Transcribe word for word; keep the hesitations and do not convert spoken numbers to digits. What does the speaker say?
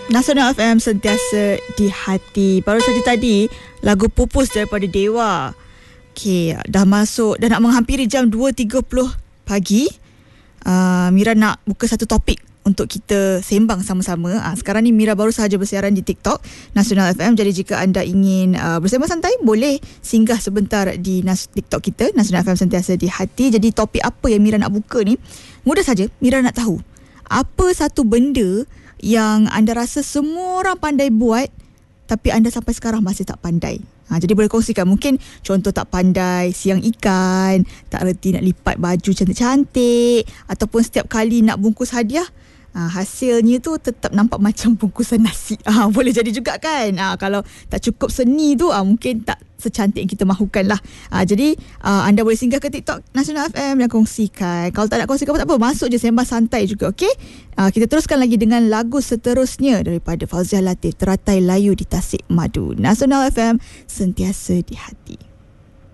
Nasional F M sentiasa di hati. Baru saja tadi lagu Pupus daripada Dewa. Okey, dah masuk, dah nak menghampiri jam dua tiga puluh pagi. uh, Mira nak buka satu topik untuk kita sembang sama-sama. uh, Sekarang ni Mira baru sahaja bersiaran di TikTok Nasional F M. Jadi jika anda ingin uh, bersembang santai, boleh singgah sebentar di Nas- TikTok kita, Nasional F M sentiasa di hati. Jadi topik apa yang Mira nak buka ni? Mudah saja, Mira nak tahu apa satu benda yang anda rasa semua orang pandai buat tapi anda sampai sekarang masih tak pandai. Ha, jadi boleh kongsikan. Mungkin contoh tak pandai siang ikan, tak reti nak lipat baju cantik-cantik, ataupun setiap kali nak bungkus hadiah, ha, hasilnya tu tetap nampak macam bungkusan nasi. Ha, boleh jadi juga kan. Ha, kalau tak cukup seni tu, ha, mungkin tak secantik yang kita mahukan lah. Ha, jadi uh, anda boleh singgah ke TikTok Nasional F M dan kongsikan. Kalau tak nak kongsikan pun tak apa, masuk je sembang santai juga, okey? Uh, kita teruskan lagi dengan lagu seterusnya daripada Fauziah Latif, Teratai Layu di Tasik Madu. Nasional F M sentiasa di hati.